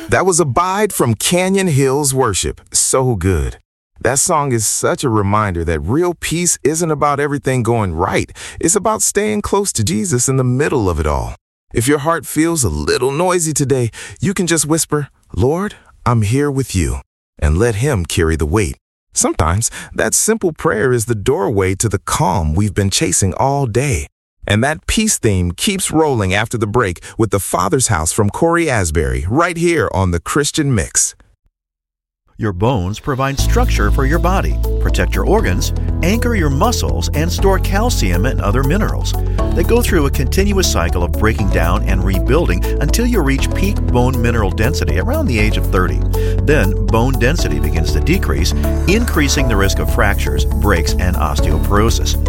That was Abide from Canyon Hills Worship. So good. That song is such a reminder that real peace isn't about everything going right. It's about staying close to Jesus in the middle of it all. If your heart feels a little noisy today, you can just whisper, "Lord, I'm here with you," and let Him carry the weight. Sometimes that simple prayer is the doorway to the calm we've been chasing all day. And that peace theme keeps rolling after the break with The Father's House from Corey Asbury right here on The Christian Mix. Your bones provide structure for your body, protect your organs, anchor your muscles, and store calcium and other minerals. They go through a continuous cycle of breaking down and rebuilding until you reach peak bone mineral density around the age of 30. Then, bone density begins to decrease, increasing the risk of fractures, breaks, and osteoporosis.